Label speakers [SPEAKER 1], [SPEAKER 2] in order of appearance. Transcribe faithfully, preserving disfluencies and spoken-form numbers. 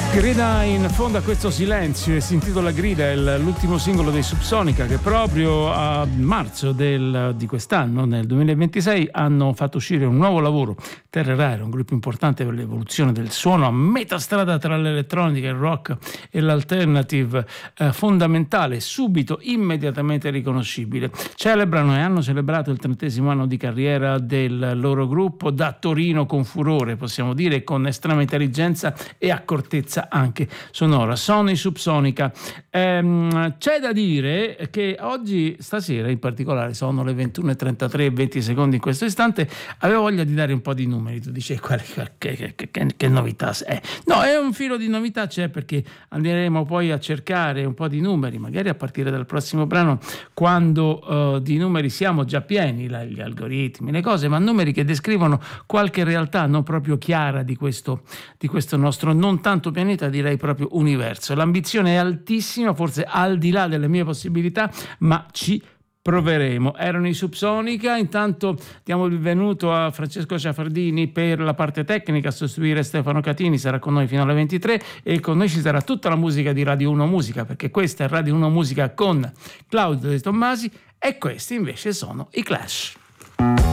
[SPEAKER 1] Grida in fondo a questo silenzio e si intitola Grida, è l'ultimo singolo dei Subsonica che proprio a marzo del, di quest'anno, nel duemilaventisei, hanno fatto uscire un nuovo lavoro. Terra Rare, un gruppo importante per l'evoluzione del suono a metà strada tra l'elettronica, il rock e l'alternative, eh, fondamentale, subito, immediatamente riconoscibile. Celebrano e hanno celebrato il trentesimo anno di carriera del loro gruppo da Torino con furore, possiamo dire, con estrema intelligenza e accortezza anche sonora. Sono i Subsonica. Ehm, c'è da dire che oggi, stasera in particolare, sono le ventuno e trentatré e venti secondi in questo istante, avevo voglia di dare un po' di numeri. Tu dici che, che, che, che, che novità è? No, è un filo di novità, c'è, perché andremo poi a cercare un po' di numeri, magari a partire dal prossimo brano, quando uh, di numeri siamo già pieni, la, gli algoritmi, le cose, ma numeri che descrivono qualche realtà non proprio chiara di questo, di questo nostro non tanto pianeta, direi proprio universo. L'ambizione è altissima, forse al di là delle mie possibilità, ma ci proveremo. Erano i Subsonica. Intanto diamo il benvenuto a Francesco Ciafardini per la parte tecnica, a sostituire Stefano Catini, sarà con noi fino alle ventitré, e con noi ci sarà tutta la musica di Radio uno Musica, perché questa è Radio uno Musica con Claudio De Tommasi e questi invece sono i Clash.